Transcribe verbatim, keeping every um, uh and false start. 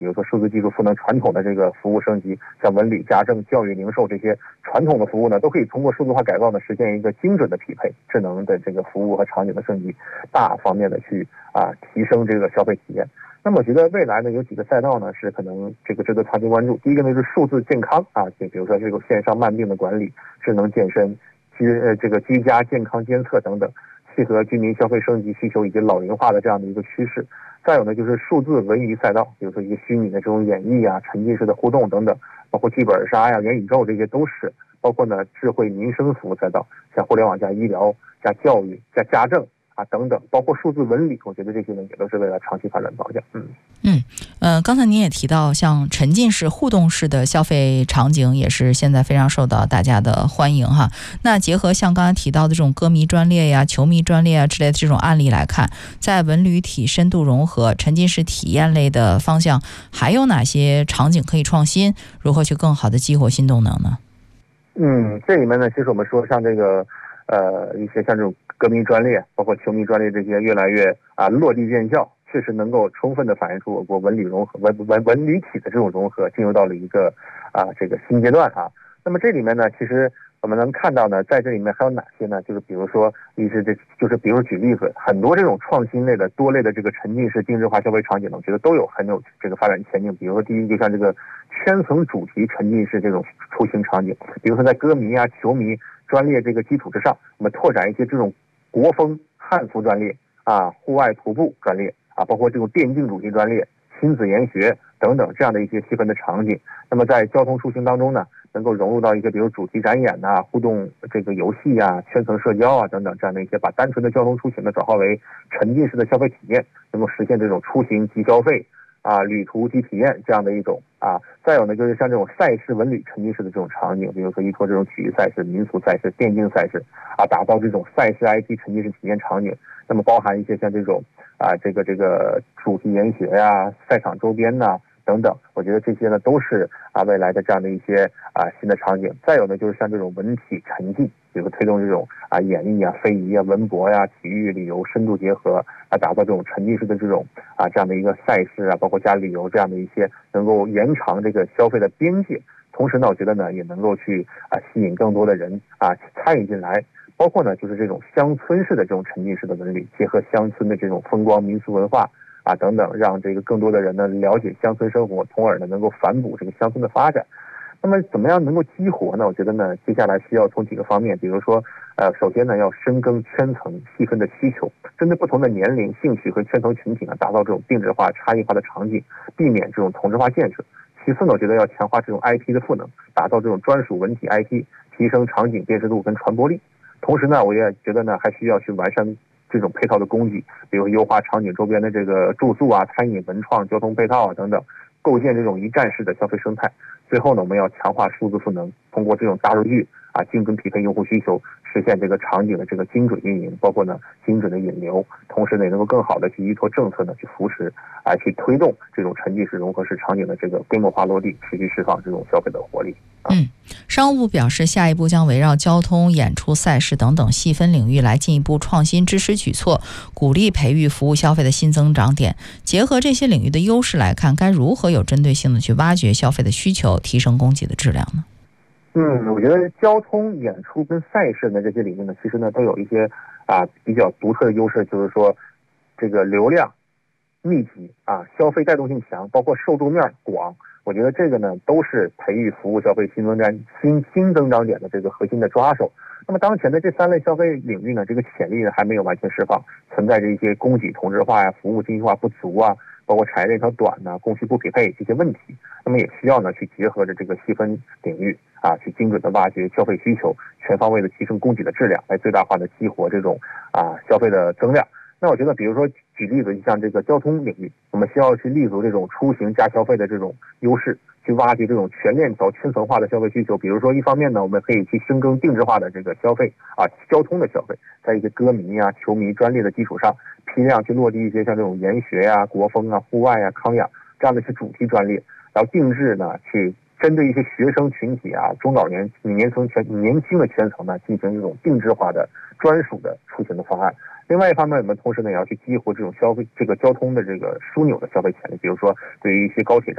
比如说数字技术赋能传统的这个服务升级，像文旅、家政、教育、零售这些传统的服务呢，都可以通过数字化改造呢，实现一个精准的匹配，智能的这个服务和场景的升级，大方面的去啊提升这个消费体验。那么我觉得未来呢，有几个赛道呢是可能这个值得长期关注。第一个呢是数字健康啊，就比如说这个线上慢病的管理、智能健身、居呃这个居家健康监测等等，契合居民消费升级需求以及老龄化的这样的一个趋势。再有呢，就是数字文娱赛道，比如说一个虚拟的这种演绎啊、沉浸式的互动等等，包括剧本杀呀、元宇宙，这些都是。包括呢，智慧民生服务赛道，像互联网加医疗、加教育、加家政啊等等，包括数字文旅，我觉得这些呢也都是为了长期发展方向。嗯嗯呃，刚才您也提到，像沉浸式、互动式的消费场景也是现在非常受到大家的欢迎哈。那结合像刚才提到的这种歌迷专列呀、球迷专列啊之类的这种案例来看，在文旅体深度融合、沉浸式体验类的方向，还有哪些场景可以创新？如何去更好的激活新动能呢？ 嗯，这里面呢，其实我们说像这个呃一些像这种歌迷专列，包括球迷专列这些越来越啊落地见效，确实能够充分的反映出我国文旅融合、文文文旅体的这种融合进入到了一个啊这个新阶段啊。那么这里面呢，其实我们能看到呢，在这里面还有哪些呢？就是比如说，一是这就是比如举例子，很多这种创新类的多类的这个沉浸式定制化消费场景呢，我觉得都有很有这个发展前景。比如说，第一就像这个圈层主题沉浸式这种出行场景，比如说在歌迷啊、球迷专列这个基础之上，我们拓展一些这种国风汉服专列啊、户外徒步专列啊，包括这种电竞主题专列、亲子研学等等这样的一些细分的场景。那么在交通出行当中呢，能够融入到一个比如主题展演呐、啊、互动这个游戏啊、圈层社交啊等等这样的一些，把单纯的交通出行呢转化为沉浸式的消费体验，能够实现这种出行即消费啊、旅途即体验这样的一种啊。再有呢，就是像这种赛事文旅沉浸式的这种场景，比如说依托这种体育赛事、民俗赛事、电竞赛事啊，打造这种赛事 I P 沉浸式体验场景。那么包含一些像这种啊这个这个主题研学呀、赛场周边呐、啊。等等，我觉得这些呢都是啊未来的这样的一些啊新的场景。再有呢，就是像这种文体沉浸，比如推动这种啊演艺啊、非遗啊、文博呀、啊、体育旅游深度结合，啊打造这种沉浸式的这种啊这样的一个赛事啊，包括加旅游这样的一些，能够延长这个消费的边界。同时呢，我觉得呢也能够去啊吸引更多的人啊参与进来。包括呢就是这种乡村式的这种沉浸式的文旅，结合乡村的这种风光民俗文化。啊，等等，让这个更多的人呢了解乡村生活，从而呢能够反哺这个乡村的发展。那么怎么样能够激活呢？我觉得呢，接下来需要从几个方面，比如说，呃，首先呢要深耕圈层细分的需求，针对不同的年龄、兴趣和圈层群体呢，打造这种定制化、差异化的场景，避免这种同质化建设。其次呢，我觉得要强化这种 I P 的赋能，打造这种专属文体 I P， 提升场景辨识度跟传播力。同时呢，我也觉得呢，还需要去完善这种配套的工具，比如优化场景周边的这个住宿啊、餐饮、文创、交通配套啊等等，构建这种一站式的消费生态。最后呢，我们要强化数字赋能，通过这种大数据啊，精准匹配用户需求，实现这个场景的这个精准运营，包括呢精准的引流，同时呢也能够更好的去依托政策呢去扶持啊，去推动这种沉浸式融合式场景的这个规模化落地，持续释放这种消费的活力。 嗯，商务部表示，下一步将围绕交通、演出、赛事等等细分领域来进一步创新支持举措，鼓励培育服务消费的新增长点。结合这些领域的优势来看，该如何有针对性的去挖掘消费的需求，提升供给的质量呢？ 嗯，我觉得交通、演出跟赛事的这些领域呢，其实呢都有一些啊比较独特的优势，就是说这个流量密集啊，消费带动性强，包括受众面广。我觉得这个呢，都是培育服务消费新增长新新增长点的这个核心的抓手。那么当前的这三类消费领域呢，这个潜力呢还没有完全释放，存在着一些供给同质化呀、服务精细化不足啊，包括产业链条短呐、供需不匹配这些问题。那么也需要呢去结合着这个细分领域啊，去精准的挖掘消费需求，全方位的提升供给的质量，来最大化的激活这种啊消费的增量。那我觉得，比如说举例子，像这个交通领域，我们需要去立足这种出行加消费的这种优势，去挖掘这种全链条、圈层化的消费需求。比如说，一方面呢，我们可以去深耕定制化的这个消费啊，交通的消费，在一些歌迷啊、球迷专列的基础上，批量去落地一些像这种研学呀、国风啊、户外啊、康养这样的一些主题专列，然后定制呢去针对一些学生群体啊、中老年年层圈年轻的圈层呢，进行这种定制化的专属的出行的方案。另外一方面，我们同时呢也要去激活这种消费这个交通的这个枢纽的消费潜力，比如说对于一些高铁站